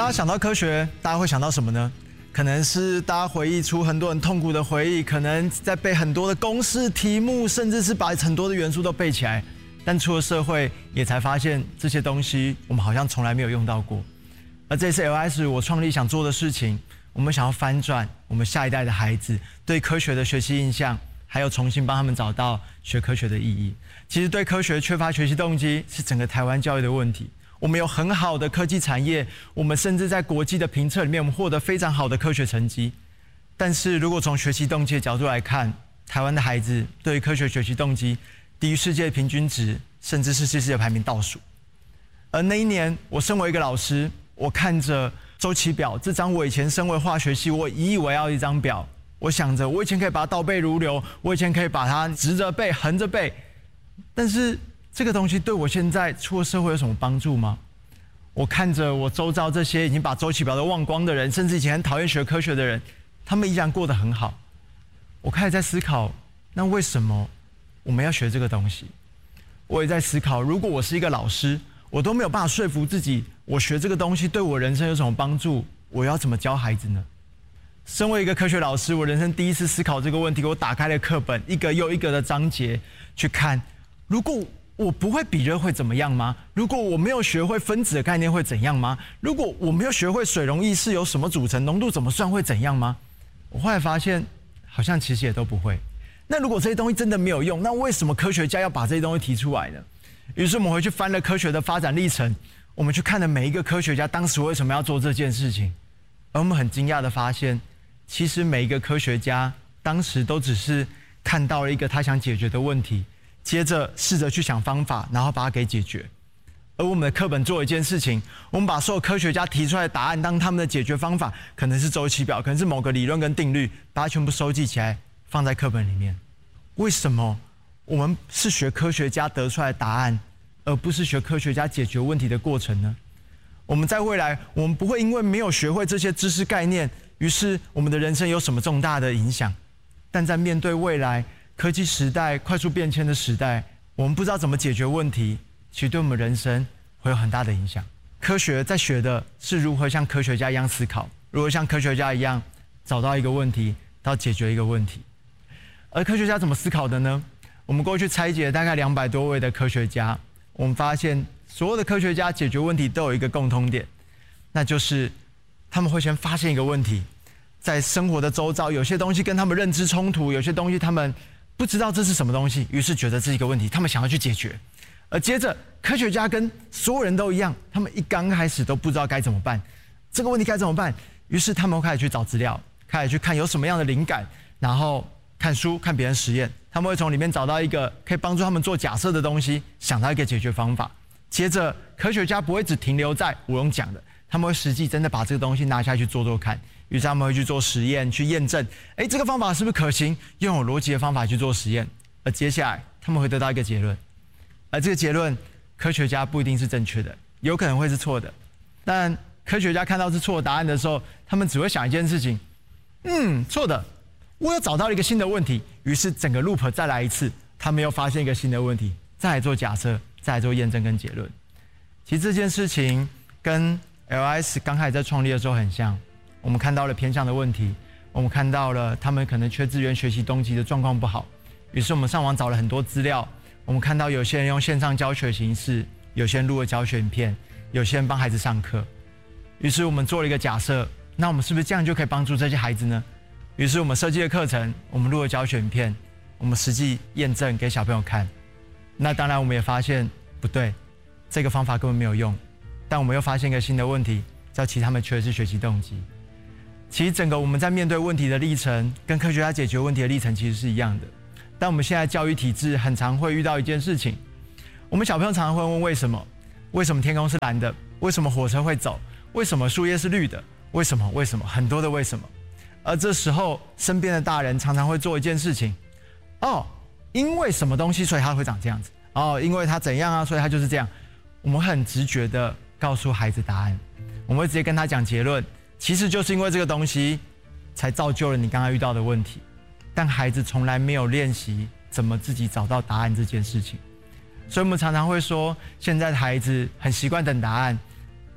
大家想到科学，大家会想到什么呢？可能是大家回忆出很多很痛苦的回忆，可能在背很多的公式题目，甚至是把很多的元素都背起来。但出了社会，也才发现这些东西我们好像从来没有用到过。而这次 LS 我创立想做的事情，我们想要翻转我们下一代的孩子对科学的学习印象，还有重新帮他们找到学科学的意义。其实对科学缺乏学习动机是整个台湾教育的问题。我们有很好的科技产业，我们甚至在国际的评测里面，我们获得非常好的科学成绩。但是如果从学习动机的角度来看，台湾的孩子对于科学学习动机低于世界平均值，甚至是世界排名倒数。而那一年，我身为一个老师，我看着周期表这张我以前身为化学系我引以为傲的一张表，我想着我以前可以把它倒背如流，我以前可以把它直着背横着背，但是这个东西对我现在出了社会有什么帮助吗？我看着我周遭这些已经把周期表都忘光的人，甚至以前很讨厌学科学的人，他们依然过得很好。我开始在思考，那为什么我们要学这个东西？我也在思考，如果我是一个老师，我都没有办法说服自己，我学这个东西对我人生有什么帮助，我要怎么教孩子呢？身为一个科学老师，我人生第一次思考这个问题，我打开了课本，一个又一个的章节去看，如果我不会比热会怎么样吗？如果我没有学会分子的概念会怎样吗？如果我没有学会水溶液是由什么组成，浓度怎么算会怎样吗？我后来发现，好像其实也都不会。那如果这些东西真的没有用，那为什么科学家要把这些东西提出来呢？于是我们回去翻了科学的发展历程，我们去看了每一个科学家当时为什么要做这件事情，而我们很惊讶的发现，其实每一个科学家当时都只是看到了一个他想解决的问题，接着试着去想方法，然后把它给解决。而我们的课本做一件事情，我们把所有科学家提出来的答案当他们的解决方法，可能是周期表，可能是某个理论跟定律，把它全部收集起来放在课本里面。为什么我们是学科学家得出来的答案，而不是学科学家解决问题的过程呢？我们在未来，我们不会因为没有学会这些知识概念，于是我们的人生有什么重大的影响。但在面对未来科技时代快速变迁的时代，我们不知道怎么解决问题，其实对我们人生会有很大的影响。科学在学的是如何像科学家一样思考，如何像科学家一样找到一个问题，到解决一个问题。而科学家怎么思考的呢？我们过去拆解大概200多位的科学家，我们发现所有的科学家解决问题都有一个共通点，那就是他们会先发现一个问题，在生活的周遭有些东西跟他们认知冲突，有些东西他们不知道这是什么东西，于是觉得这是一个问题，他们想要去解决。而接着科学家跟所有人都一样，他们一刚开始都不知道该怎么办，这个问题该怎么办，于是他们会开始去找资料，开始去看有什么样的灵感，然后看书看别人实验，他们会从里面找到一个可以帮助他们做假设的东西，想到一个解决方法。接着科学家不会只停留在我用讲的，他们会实际真的把这个东西拿下去做做看，于是他们会去做实验去验证，这个方法是不是可行，用有逻辑的方法去做实验，而接下来他们会得到一个结论，而这个结论科学家不一定是正确的，有可能会是错的。但科学家看到是错的答案的时候，他们只会想一件事情，错的，我又找到了一个新的问题，于是整个 loop 再来一次，他们又发现一个新的问题，再来做假设，再来做验证跟结论。其实这件事情跟 LS 刚开始在创立的时候很像，我们看到了偏向的问题，我们看到了他们可能缺资源学习动机的状况不好，于是我们上网找了很多资料，我们看到有些人用线上教学形式，有些人录了教学影片，有些人帮孩子上课，于是我们做了一个假设，那我们是不是这样就可以帮助这些孩子呢？于是我们设计了课程，我们录了教学影片，我们实际验证给小朋友看。那当然我们也发现不对，这个方法根本没有用，但我们又发现一个新的问题，叫其实他们缺的是学习动机。其实整个我们在面对问题的历程，跟科学家解决问题的历程其实是一样的。但我们现在教育体制很常会遇到一件事情，我们小朋友常常会问为什么？为什么天空是蓝的？为什么火车会走？为什么树叶是绿的？为什么？为什么？很多的为什么。而这时候身边的大人常常会做一件事情，因为什么东西所以它会长这样子，因为它怎样啊，所以它就是这样。我们很直觉的告诉孩子答案，我们会直接跟他讲结论，其实就是因为这个东西才造就了你刚刚遇到的问题。但孩子从来没有练习怎么自己找到答案这件事情，所以我们常常会说，现在的孩子很习惯等答案，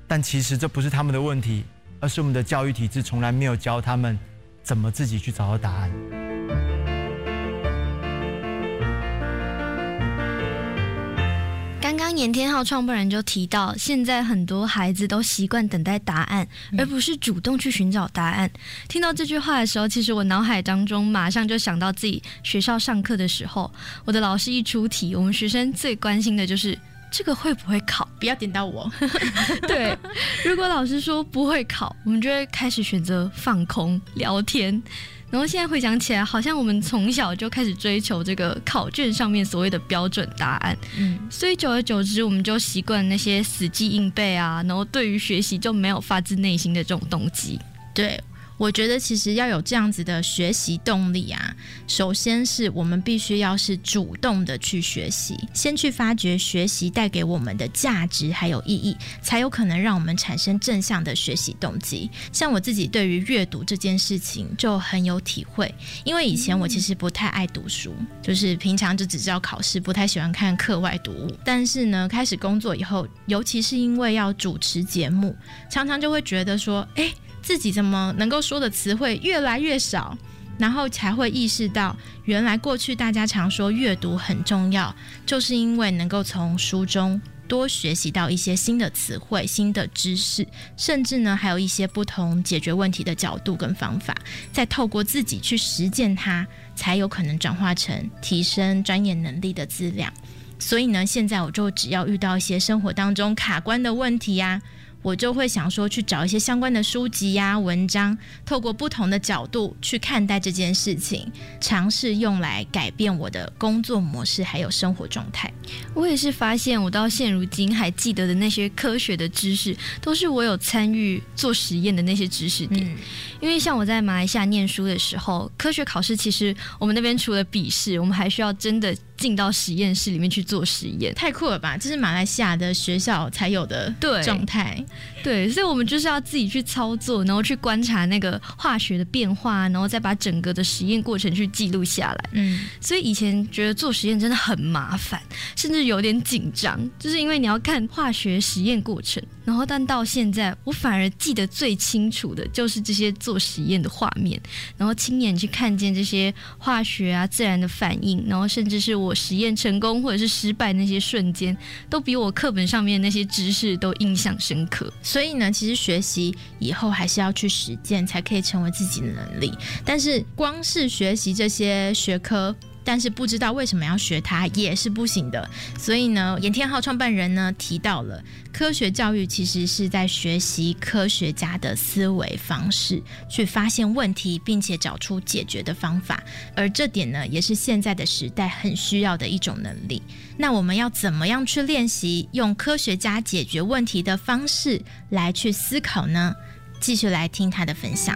但其实这不是他们的问题，而是我们的教育体制从来没有教他们怎么自己去找到答案。 刚刚盐天浩创办人就提到，现在很多孩子都习惯等待答案，而不是主动去寻找答案。听到这句话的时候，其实我脑海当中马上就想到自己学校上课的时候，我的老师一出题，我们学生最关心的就是这个会不会考， 不要点到我。 对，如果老师说不会考，我们就会开始选择放空聊天。然后现在回想起来，好像我们从小就开始追求这个考卷上面所谓的标准答案，所以久而久之，我们就习惯那些死记硬背啊，然后对于学习就没有发自内心的这种动机。 对，我觉得其实要有这样子的学习动力啊，首先是我们必须要是主动的去学习，先去发掘学习带给我们的价值还有意义，才有可能让我们产生正向的学习动机。像我自己对于阅读这件事情就很有体会，因为以前我其实不太爱读书，就是平常就只知道考试，不太喜欢看课外读物。但是呢，开始工作以后，尤其是因为要主持节目，常常就会觉得说，自己怎么能够说的词汇越来越少，然后才会意识到，原来过去大家常说阅读很重要，就是因为能够从书中多学习到一些新的词汇、新的知识，甚至呢还有一些不同解决问题的角度跟方法，再透过自己去实践它，才有可能转化成提升专业能力的资料。所以呢，现在我就只要遇到一些生活当中卡关的问题啊，我就会想说去找一些相关的书籍啊、文章，透过不同的角度去看待这件事情，尝试用来改变我的工作模式还有生活状态。 我也是发现，我到现如今还记得的那些科学的知识，都是我有参与做实验的那些知识点。因为像我在马来西亚念书的时候，科学考试其实我们那边除了笔试，我们还需要真的进到实验室里面去做实验。 太酷了吧，这是马来西亚的学校才有的状态。 对，所以我们就是要自己去操作，然后去观察那个化学的变化，然后再把整个的实验过程去记录下来。所以以前觉得做实验真的很麻烦，甚至有点紧张，就是因为你要看化学实验过程，然后但到现在我反而记得最清楚的就是这些做实验的画面，然后亲眼去看见这些化学啊、自然的反应，然后甚至是我实验成功或者是失败那些瞬间，都比我课本上面那些知识都印象深刻。 所以呢，其实学习以后还是要去实践，才可以成为自己的能力。但是光是学习这些学科，但是不知道为什么要学它也是不行的。所以呢，盐天浩创办人呢提到了，科学教育其实是在学习科学家的思维方式，去发现问题，并且找出解决的方法。而这点呢，也是现在的时代很需要的一种能力。那我们要怎么样去练习用科学家解决问题的方式来去思考呢？继续来听他的分享。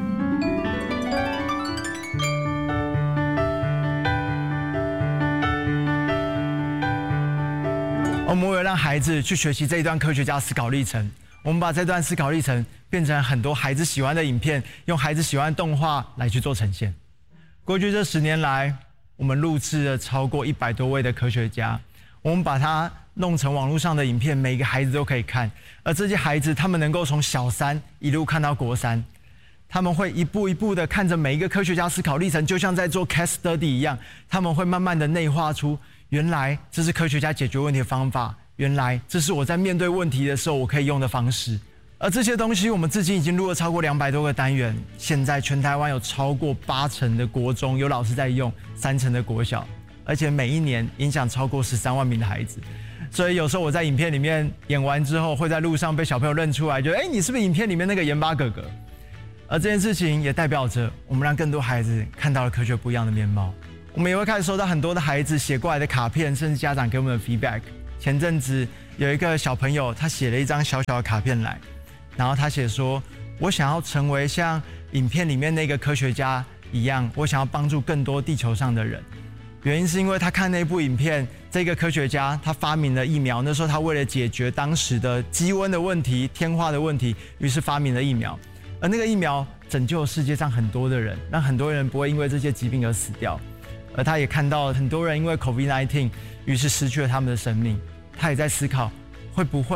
我们为了让孩子去学习这一段科学家思考历程，我们把这段思考历程变成很多孩子喜欢的影片，用孩子喜欢的动画来去做呈现。过去这10年来，我们录制了超过100多位的科学家，我们把它弄成网络上的影片，每个孩子都可以看。而这些孩子，他们能够从小3一路看到国3，他们会一步一步的看着每一个科学家思考历程，就像在做 case study 一样，他们会慢慢的内化出，原来这是科学家解决问题的方法，原来这是我在面对问题的时候我可以用的方式。而这些东西我们至今已经录了超过200多个单元，现在全台湾有超过80%的国中有老师在用，30%的国小，而且每一年影响超过13万名的孩子。所以有时候我在影片里面演完之后，会在路上被小朋友认出来，就你是不是影片里面那个盐巴哥哥？而这件事情也代表着我们让更多孩子看到了科学不一样的面貌。我们也会开始收到很多的孩子写过来的卡片，甚至家长给我们的 feedback。前阵子有一个小朋友，他写了一张小小的卡片来，然后他写说，我想要成为像影片里面那个科学家一样，我想要帮助更多地球上的人。原因是因为他看那部影片，这个科学家他发明了疫苗，那时候他为了解决当时的鸡瘟的问题、天花的问题，于是发明了疫苗。而那个疫苗拯救了世界上很多的人，让很多人不会因为这些疾病而死掉。而他也看到很多人因为 COVID-19 于是失去了他们的生命。他也在思考，会不会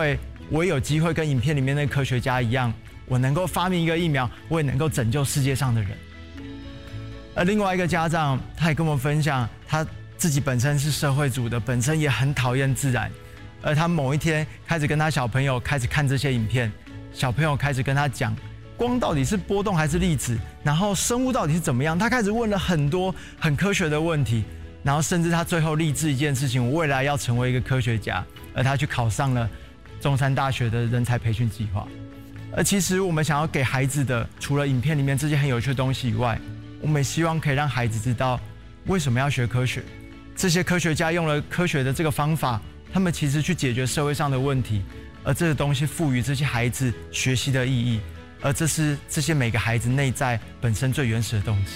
我也有机会跟影片里面那个科学家一样，我能够发明一个疫苗，我也能够拯救世界上的人。而另外一个家长，他也跟我们分享，他自己本身是社会组的，本身也很讨厌自然，而他某一天开始跟他小朋友开始看这些影片，小朋友开始跟他讲，光到底是波动还是粒子，然后生物到底是怎么样，他开始问了很多很科学的问题，然后甚至他最后立志一件事情，我未来要成为一个科学家，而他去考上了中山大学的人才培训计划。而其实我们想要给孩子的，除了影片里面这些很有趣的东西以外，我们也希望可以让孩子知道为什么要学科学。这些科学家用了科学的这个方法，他们其实去解决社会上的问题，而这个东西赋予这些孩子学习的意义，而这是这些每个孩子内在本身最原始的动机。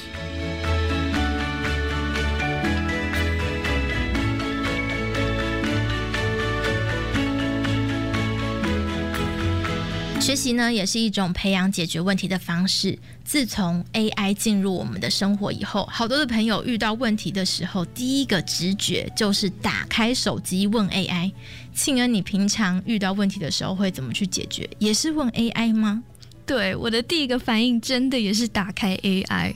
学习呢，也是一种培养解决问题的方式。自从 AI 进入我们的生活以后，好多的朋友遇到问题的时候，第一个直觉就是打开手机问 AI。庆恩，你平常遇到问题的时候会怎么去解决？也是问 AI 吗？ 对，我的第一个反应真的也是打开 AI。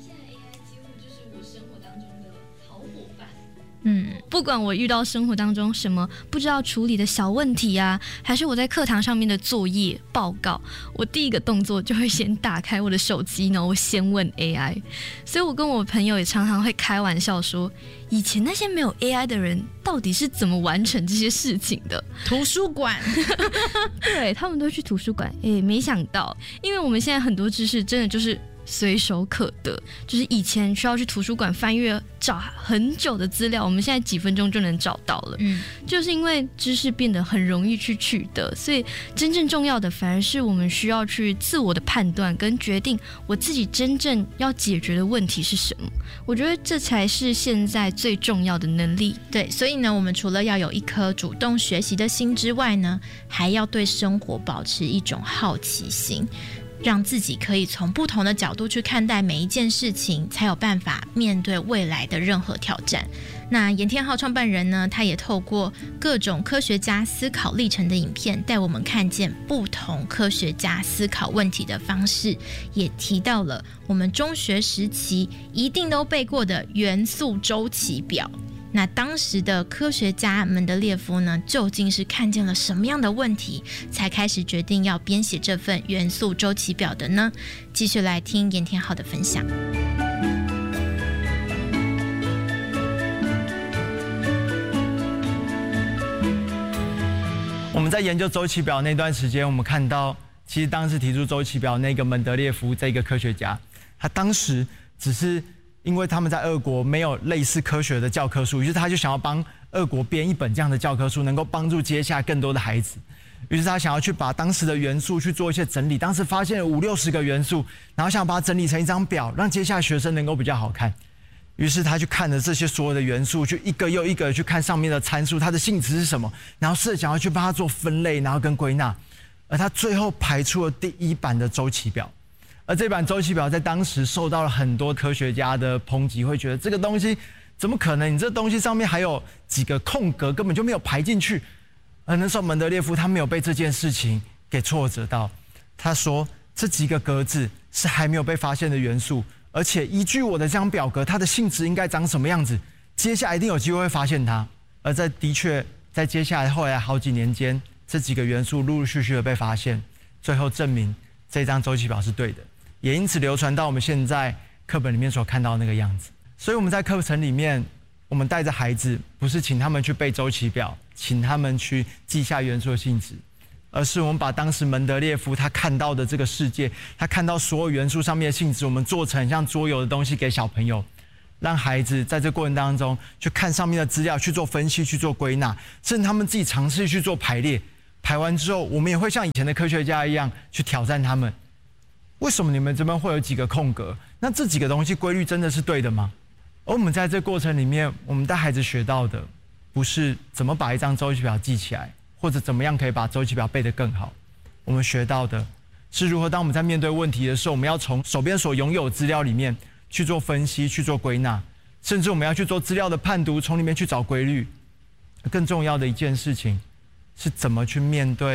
不管我遇到生活当中什么不知道处理的小问题啊，还是我在课堂上面的作业报告，我第一个动作就会先打开我的手机，然后我先问 AI。 所以我跟我朋友也常常会开玩笑说，以前那些没有 AI 的人到底是怎么完成这些事情的？ 图书馆对，他们都去图书馆。没想到，因为我们现在很多知识真的就是随手可得，就是以前需要去图书馆翻阅找很久的资料，我们现在几分钟就能找到了。就是因为知识变得很容易去取得，所以真正重要的反而是我们需要去自我的判断跟决定我自己真正要解决的问题是什么。我觉得这才是现在最重要的能力。 对，所以呢，我们除了要有一颗主动学习的心之外呢，还要对生活保持一种好奇心，让自己可以从不同的角度去看待每一件事情，才有办法面对未来的任何挑战。那盐田号创办人呢，他也透过各种科学家思考历程的影片，带我们看见不同科学家思考问题的方式，也提到了我们中学时期一定都背过的元素周期表。那当时的科学家门德列夫呢，究竟是看见了什么样的问题，才开始决定要编写这份元素周期表的呢？继续来听盐田浩的分享。 我们在研究周期表那段时间，我们看到，其实当时提出周期表那个门德列夫这个科学家，他当时只是因为他们在俄国没有类似科学的教科书，于是他就想要帮俄国编一本这样的教科书，能够帮助接下来更多的孩子。于是他想要去把当时的元素去做一些整理，当时发现了50-60个元素，然后想把它整理成一张表，让接下来学生能够比较好看。于是他去看了这些所有的元素，去一个又一个去看上面的参数，它的性质是什么，然后试着想要去帮它做分类，然后跟归纳。而他最后排出了第一版的周期表。而这版周期表在当时受到了很多科学家的抨击，会觉得这个东西怎么可能？你这东西上面还有几个空格，根本就没有排进去。而那时候门德列夫他没有被这件事情给挫折到，他说这几个格子是还没有被发现的元素，而且依据我的这张表格，它的性质应该长什么样子，接下来一定有机会会发现它。而的确在接下来后来好几年间，这几个元素陆陆续续的被发现，最后证明这张周期表是对的，也因此流传到我们现在课本里面所看到的那个样子。所以我们在课程里面，我们带着孩子，不是请他们去背周期表，请他们去记下元素的性质，而是我们把当时门德列夫他看到的这个世界，他看到所有元素上面的性质，我们做成像桌游的东西给小朋友，让孩子在这过程当中去看上面的资料，去做分析，去做归纳，甚至他们自己尝试去做排列。排完之后，我们也会像以前的科学家一样去挑战他们。为什么你们这边会有几个空格？那这几个东西规律真的是对的吗？而我们在这过程里面，我们带孩子学到的，不是怎么把一张周期表记起来，或者怎么样可以把周期表背得更好。我们学到的是如何当我们在面对问题的时候，我们要从手边所拥有的资料里面去做分析，去做归纳，甚至我们要去做资料的判读，从里面去找规律。更重要的一件事情是怎么去面对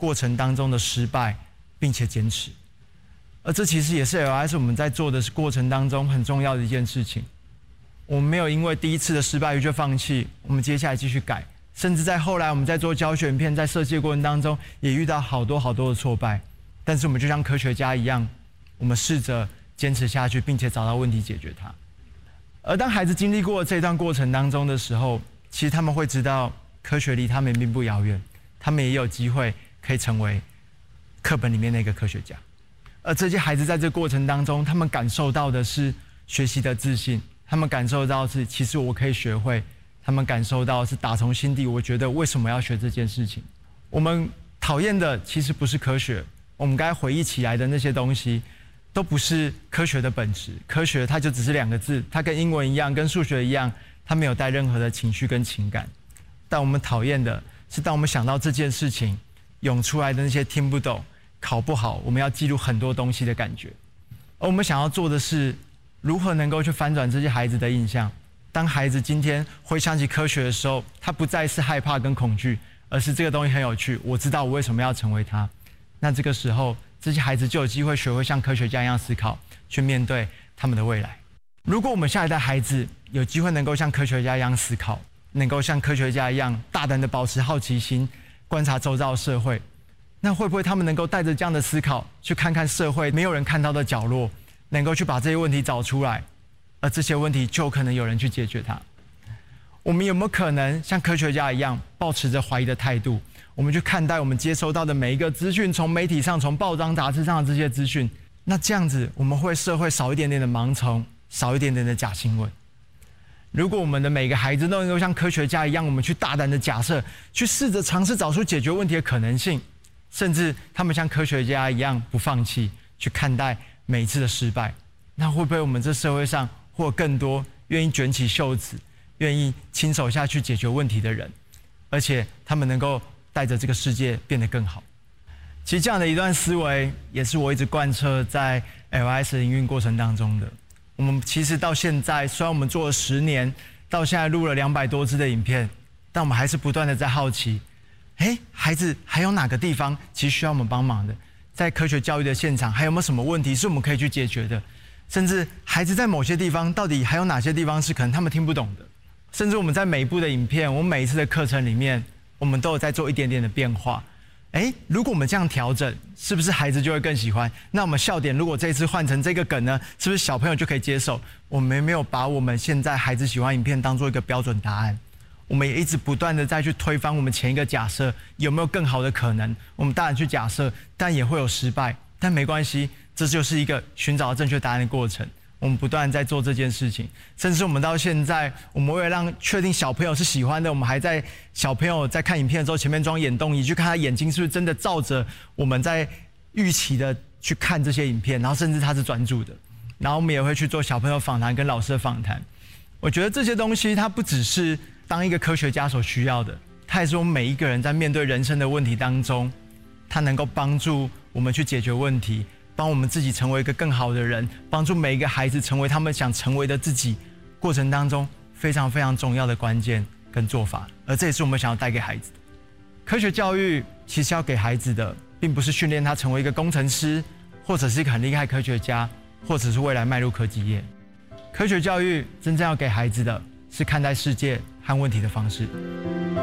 过程当中的失败，并且坚持。而这其实也是 LIS 我们在做的过程当中很重要的一件事情。我们没有因为第一次的失败就放弃，我们接下来继续改，甚至在后来我们在做教学影片、在设计的过程当中，也遇到好多的挫败。但是我们就像科学家一样，我们试着坚持下去，并且找到问题解决它。而当孩子经历过这段过程当中的时候，其实他们会知道科学离他们并不遥远，他们也有机会可以成为课本里面那个科学家。而这些孩子在这个过程当中，他们感受到的是学习的自信，他们感受到是其实我可以学会，他们感受到是打从心底我觉得为什么要学这件事情。我们讨厌的其实不是科学，我们该回忆起来的那些东西都不是科学的本质。科学它就只是2个字，它跟英文一样，跟数学一样，它没有带任何的情绪跟情感。但我们讨厌的是当我们想到这件事情涌出来的那些听不懂、考不好，我们要记录很多东西的感觉。而我们想要做的是如何能够去翻转这些孩子的印象。当孩子今天回想起科学的时候，他不再是害怕跟恐惧，而是这个东西很有趣，我知道我为什么要成为他。那这个时候这些孩子就有机会学会像科学家一样思考，去面对他们的未来。如果我们下一代孩子有机会能够像科学家一样思考，能够像科学家一样大胆的保持好奇心，观察周遭的社会，那会不会他们能够带着这样的思考去看看社会没有人看到的角落，能够去把这些问题找出来，而这些问题就可能有人去解决它。我们有没有可能像科学家一样抱持着怀疑的态度，我们去看待我们接收到的每一个资讯，从媒体上、从报章杂志上的这些资讯？那这样子我们会社会少一点点的盲从，少一点点的假新闻。如果我们的每个孩子都能够像科学家一样，我们去大胆的假设，去试着尝试找出解决问题的可能性，甚至他们像科学家一样不放弃，去看待每一次的失败，那会不会我们这社会上会有更多愿意卷起袖子，愿意亲手下去解决问题的人，而且他们能够带着这个世界变得更好？其实这样的一段思维也是我一直贯彻在 LIS 的营运过程当中的。我们其实到现在，虽然我们做了10年，到现在录了200多支的影片，但我们还是不断的在好奇，孩子还有哪个地方其实需要我们帮忙的？在科学教育的现场，还有没有什么问题是我们可以去解决的？甚至孩子在某些地方，到底还有哪些地方是可能他们听不懂的？甚至我们在每一部的影片，我们每一次的课程里面，我们都有在做一点点的变化。如果我们这样调整，是不是孩子就会更喜欢？那我们笑点如果这一次换成这个梗呢，是不是小朋友就可以接受？我们没有把我们现在孩子喜欢影片当做一个标准答案，我们也一直不断的再去推翻我们前一个假设，有没有更好的可能？我们当然去假设，但也会有失败，但没关系，这就是一个寻找正确答案的过程。我们不断在做这件事情，甚至我们到现在，我们为了让确定小朋友是喜欢的，我们还在小朋友在看影片的时候前面装眼动仪，去看他眼睛是不是真的照着我们在预期的去看这些影片，然后甚至他是专注的。然后我们也会去做小朋友访谈跟老师的访谈。我觉得这些东西它不只是当一个科学家所需要的，它也是我们每一个人在面对人生的问题当中，它能够帮助我们去解决问题，帮我们自己成为一个更好的人，帮助每一个孩子成为他们想成为的自己，过程当中非常非常重要的关键跟做法。而这也是我们想要带给孩子的。科学教育其实要给孩子的，并不是训练他成为一个工程师，或者是一个很厉害的科学家，或者是未来迈入科技业。科学教育真正要给孩子的是看待世界和问题的方式。